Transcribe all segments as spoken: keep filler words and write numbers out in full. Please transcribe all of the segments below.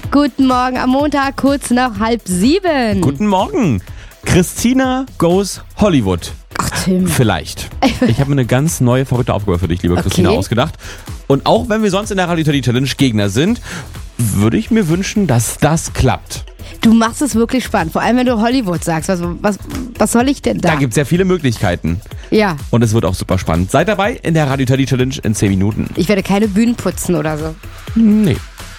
Guten Morgen am Montag, kurz nach halb sieben. Guten Morgen. Christina goes Hollywood. Ach, Tim. Vielleicht. Ich habe mir eine ganz neue, verrückte Aufgabe für dich, liebe Christina, Okay. ausgedacht. Und auch wenn wir sonst in der Radio Teddy Challenge Gegner sind, würde ich mir wünschen, dass das klappt. Du machst es wirklich spannend, vor allem wenn du Hollywood sagst. Was, was, was soll ich denn da? Da gibt es ja viele Möglichkeiten. Ja, Und es wird auch super spannend. Seid dabei in der Radio Teddy Challenge in zehn Minuten. ich werde keine Bühnen putzen oder so. Nee.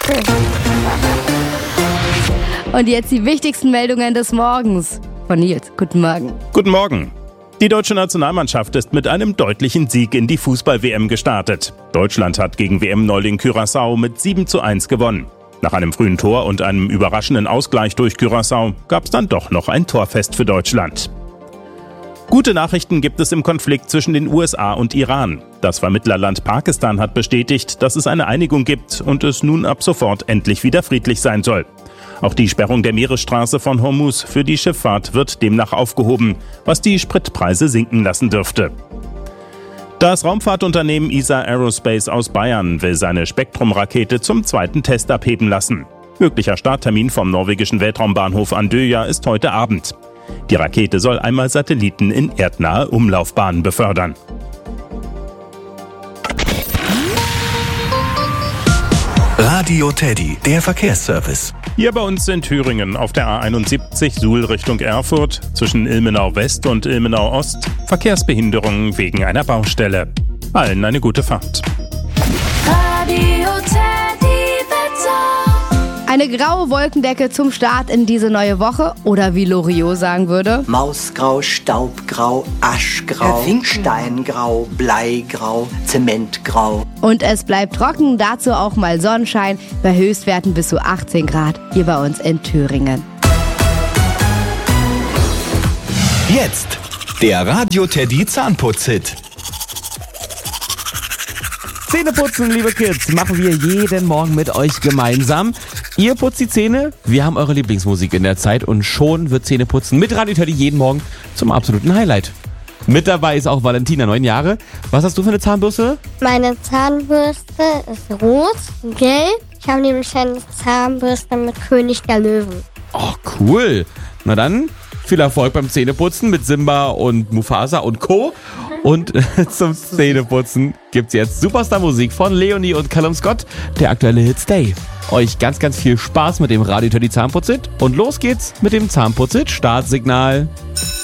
Und jetzt die wichtigsten Meldungen des Morgens von Nils. Guten Morgen. Guten Morgen. Die deutsche Nationalmannschaft ist mit einem deutlichen Sieg in die Fußball-W M gestartet. Deutschland hat gegen W M-Neuling Curaçao mit sieben zu eins gewonnen. Nach einem frühen Tor und einem überraschenden Ausgleich durch Curaçao gab es dann doch noch ein Torfest für Deutschland. Gute Nachrichten gibt es im Konflikt zwischen den U S A und Iran. Das Vermittlerland Pakistan hat bestätigt, dass es eine Einigung gibt und es nun ab sofort endlich wieder friedlich sein soll. Auch die Sperrung der Meeresstraße von Hormuz für die Schifffahrt wird demnach aufgehoben, was die Spritpreise sinken lassen dürfte. Das Raumfahrtunternehmen E S A Aerospace aus Bayern will seine Spektrum-Rakete zum zweiten Test abheben lassen. Möglicher Starttermin vom norwegischen Weltraumbahnhof Andøya ist heute Abend. Die Rakete soll einmal Satelliten in erdnahe Umlaufbahnen befördern. Radio Teddy, der Verkehrsservice. Hier bei uns in Thüringen auf der A einundsiebzig Suhl Richtung Erfurt zwischen Ilmenau West und Ilmenau Ost Verkehrsbehinderungen wegen einer Baustelle. Allen eine gute Fahrt. Radio Teddy Wetter. Eine graue Wolkendecke zum Start in diese neue Woche oder wie Loriot sagen würde. Mausgrau, Staubgrau, Aschgrau, Steingrau, Bleigrau, Zementgrau. Und es bleibt trocken, dazu auch mal Sonnenschein bei Höchstwerten bis zu achtzehn Grad hier bei uns in Thüringen. Jetzt der Radio Teddy Zahnputz-Hit. Zähneputzen, liebe Kids, machen wir jeden Morgen mit euch gemeinsam. Ihr putzt die Zähne, wir haben eure Lieblingsmusik in der Zeit und schon wird Zähneputzen mit Radio Teddy jeden Morgen zum absoluten Highlight. Mit dabei ist auch Valentina, neun Jahre. Was hast du für eine Zahnbürste? Meine Zahnbürste ist rot, gelb. Ich habe nämlich eine Zahnbürste mit König der Löwen. Oh, cool. Na dann, viel Erfolg beim Zähneputzen mit Simba und Mufasa und Co. Und zum Zähneputzen gibt's jetzt Superstar-Musik von Leonie und Callum Scott, der aktuelle Hit Stay. Euch ganz, ganz viel Spaß mit dem Radio Teddy Zahnputz-Hit und los geht's mit dem Zahnputz-Hit Startsignal.